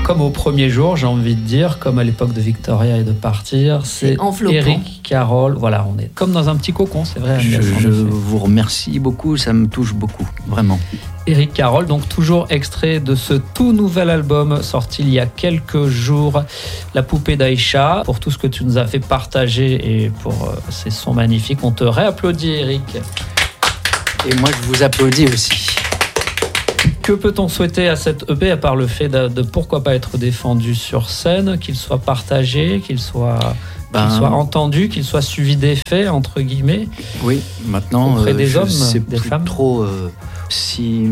Comme au premier jour, j'ai envie de dire, comme à l'époque de Victoria et de Partir, c'est Éric Carroll. Voilà, on est comme dans un petit cocon, c'est vrai. Je vous remercie beaucoup, ça me touche beaucoup, vraiment. Éric Carroll, donc toujours extrait de ce tout nouvel album sorti il y a quelques jours, La poupée d'Aïcha. Pour tout ce que tu nous as fait partager et pour ces sons magnifiques, on te réapplaudit, Éric. Et moi, je vous applaudis aussi. Que peut-on souhaiter à cette EP à part le fait de pourquoi pas être défendu sur scène, qu'il soit partagé, qu'il soit entendu, qu'il soit suivi des faits, entre guillemets. Oui, maintenant, auprès des hommes, des femmes. Trop si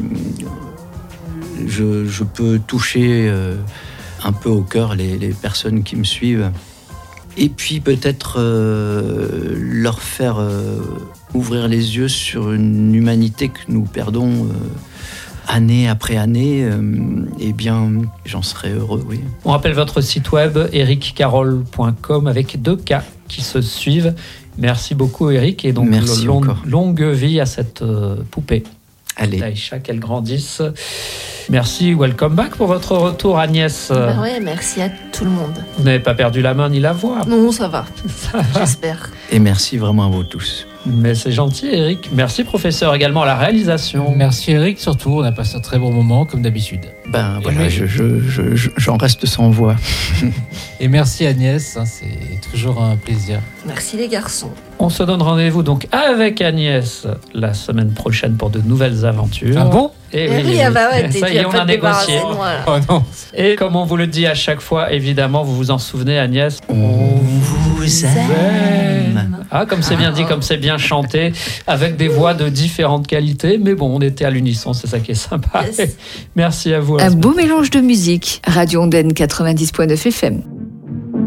je peux toucher un peu au cœur les personnes qui me suivent. Et puis peut-être leur faire ouvrir les yeux sur une humanité que nous perdons année après année, eh bien, j'en serais heureux, oui. On rappelle votre site web, ericcarroll.com, avec 2 K qui se suivent. Merci beaucoup, Éric, et donc longue vie à cette poupée. Allez. Aïcha, qu'elle grandisse. Merci, welcome back pour votre retour, Agnès. Ouais, merci à tout le monde. Vous n'avez pas perdu la main ni la voix. Non, ça va. J'espère. Et merci vraiment à vous tous. Mais c'est gentil, Éric. Merci, professeur, également à la réalisation. Merci, Éric, surtout. On a passé un très bon moment, comme d'habitude. Ben voilà, j'en reste sans voix. Et merci, Agnès. C'est toujours un plaisir. Merci, les garçons. On se donne rendez-vous donc avec Agnès la semaine prochaine pour de nouvelles aventures. Ah bon ? Et oui, ah bah ouais, ça y est, on a négocié. Oh non. Et comme on vous le dit à chaque fois, évidemment, vous vous en souvenez, Agnès, on vous aime. Ah, comme c'est bien dit, comme c'est bien chanté, avec des voix de différentes qualités, mais bon, on était à l'unisson, c'est ça qui est sympa. Yes. Merci à vous. Un beau mélange de musique. Radio Ondaine 90.9 FM.